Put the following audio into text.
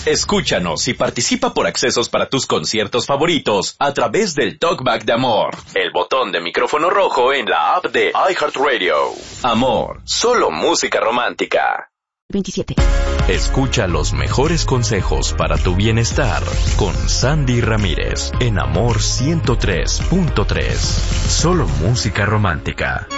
Escúchanos y participa por accesos para tus conciertos favoritos a través del Talkback de Amor, el botón de micrófono rojo en la app de iHeartRadio. Amor, solo música romántica. 27. Escucha los mejores consejos para tu bienestar con Sandy Ramírez en Amor 103.3. Solo música romántica.